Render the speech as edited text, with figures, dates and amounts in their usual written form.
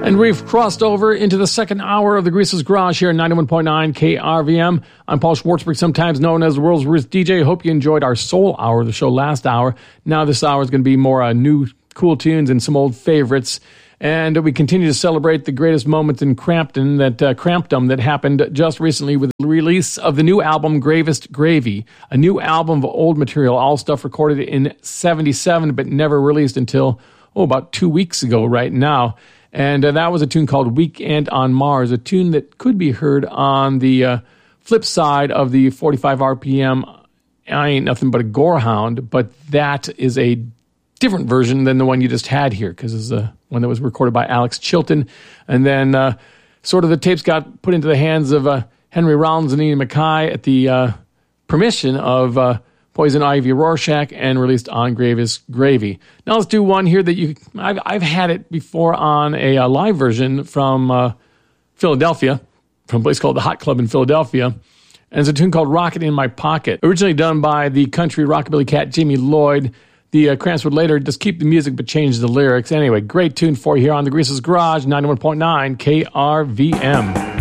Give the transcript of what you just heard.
And we've crossed over into the second hour of the Grease's Garage here at 91.9 KRVM. I'm Paul Schwartzberg, sometimes known as the world's worst DJ. Hope you enjoyed our soul hour of the show last hour. Now this hour is going to be more new, cool tunes and some old favorites. And we continue to celebrate the greatest moments in Crampton, Crampdom that happened just recently with the release of the new album, Gravest Gravy, a new album of old material, all stuff recorded in 77 but never released until, about 2 weeks ago right now. And that was a tune called Weekend on Mars, a tune that could be heard on the flip side of the 45 RPM I Ain't Nothing But a Gorehound, but that is a different version than the one you just had here, because it's the one that was recorded by Alex Chilton. And then sort of the tapes got put into the hands of Henry Rollins and Ian Mackay at the permission of Poison Ivy Rorschach and released on Gravest Gravy. Now let's do one here that I've had it before on a live version from Philadelphia, from a place called the Hot Club in Philadelphia. And it's a tune called Rocket in My Pocket, originally done by the country rockabilly cat Jamie Lloyd. The Cramps would later just keep the music but change the lyrics. Anyway, great tune for you here on the Grease's Garage, 91.9 KRVM.